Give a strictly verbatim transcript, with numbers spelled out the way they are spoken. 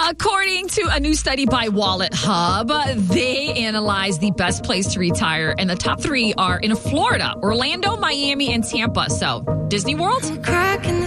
According to a new study by Wallet Hub, they analyzed the best place to retire, and the top three are in Florida, Orlando, Miami, and Tampa. So, Disney World? Cracking the